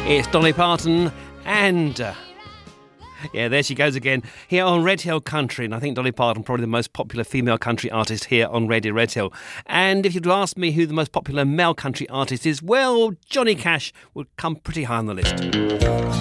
It's Dolly Parton and... yeah, there she goes again, here on Red Hill Country. And I think Dolly Parton, probably the most popular female country artist here on Radio Red Hill. And if you'd ask me who the most popular male country artist is, well, Johnny Cash would come pretty high on the list.